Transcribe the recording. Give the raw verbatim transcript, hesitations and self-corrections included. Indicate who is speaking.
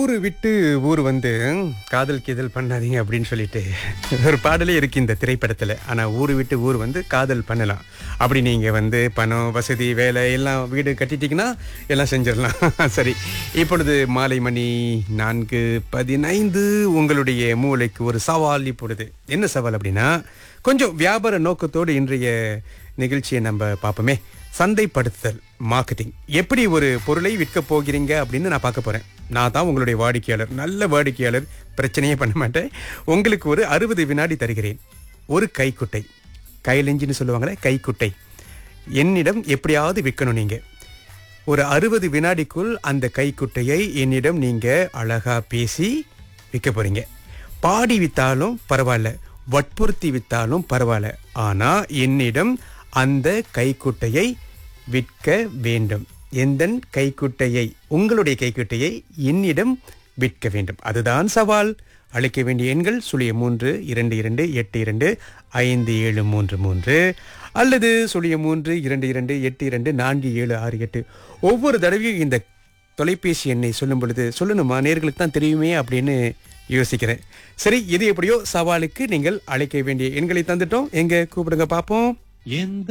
Speaker 1: ஊரு விட்டு ஊர் வந்து காதல் கீதல் பண்ணாதீங்க அப்படின்னு சொல்லிட்டு ஒரு பாடலே இருக்கு இந்த திரைப்படத்துல. ஆனா ஊரு விட்டு ஊர் வந்து காதல் பண்ணலாம். அப்படி நீங்க வந்து பணம் வசதி வேலை எல்லாம் வீடு கட்டிட்டீங்கன்னா எல்லாம் செஞ்சிடலாம். சரி, இப்பொழுது மாலை மணி நான்கு பதினைந்து. உங்களுடைய மூளைக்கு ஒரு சவால். இப்பொழுது என்ன சவால் அப்படின்னா, கொஞ்சம் வியாபார நோக்கத்தோடு இன்றைய நிகழ்ச்சியை நம்ம பார்ப்போமே. சந்தைப்படுத்துதல், மார்க்கெட்டிங். எப்படி ஒரு பொருளை விற்க போகிறீங்க அப்படின்னு நான் பார்க்க போறேன். நான் தான் உங்களுடைய வாடிக்கையாளர், நல்ல வாடிக்கையாளர், பிரச்சனையே பண்ண மாட்டேன். உங்களுக்கு ஒரு அறுபது வினாடி தருகிறேன். ஒரு கைக்குட்டை, கைலெஞ்சின்னு சொல்லுவாங்களே, கைக்குட்டை என்னிடம் எப்படியாவது விற்கணும். நீங்க ஒரு அறுபது வினாடிக்குள் அந்த கைக்குட்டையை என்னிடம் நீங்க அழகா பேசி விற்க போறீங்க. பாடி வித்தாலும் பரவாயில்ல, வற்புறுத்தி வித்தாலும் பரவாயில்ல, ஆனா என்னிடம் அந்த கைக்குட்டையை விற்க வேண்டும். எந்த கைக்குட்டையை? உங்களுடைய கைக்குட்டையை என்னிடம் விற்க வேண்டும். அதுதான் சவால். அழைக்க வேண்டிய எண்கள் சுழிய மூன்று இரண்டு இரண்டு எட்டு இரண்டு ஐந்து ஏழு மூன்று மூன்று அல்லது சுழிய மூன்று இரண்டு இரண்டு எட்டு இரண்டு நான்கு ஏழு ஆறு எட்டு. ஒவ்வொரு தடவையும் இந்த தொலைபேசி எண்ணை சொல்லும் பொழுது சொல்லணுமா, நேர்களுக்கு தான் தெரியுமே அப்படின்னு யோசிக்கிறேன். சரி, இது எப்படியோ சவாலுக்கு நீங்கள் அழைக்க வேண்டிய எண்களை தந்துட்டோம். எங்க கூப்பிடுங்க பார்ப்போம்.